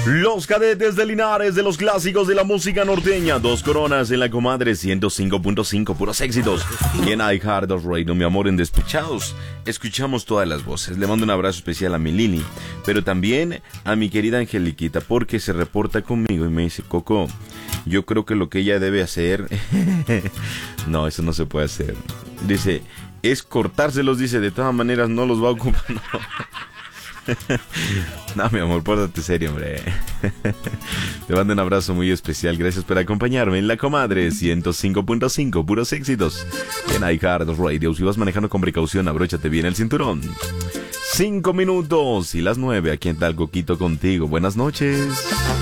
Los Cadetes de Linares, de los clásicos de la música norteña. Dos coronas en la comadre 105.5, puros éxitos. Y en iHeartRadio, mi amor, en Despechados escuchamos todas las voces. Le mando un abrazo especial a mi Lili, pero también a mi querida Angeliquita, porque se reporta conmigo y me dice: Coco, yo creo que lo que ella debe hacer no, eso no se puede hacer. Dice, es cortárselos, dice, de todas maneras no los va a ocupar. No. No, mi amor, pórtate serio, hombre. Te mando un abrazo muy especial. Gracias por acompañarme en la comadre 105.5, puros éxitos en iHeartRadio. Si vas manejando con precaución, abróchate bien el cinturón. 5 minutos y las 9, aquí en Tal Coquito contigo. Buenas noches.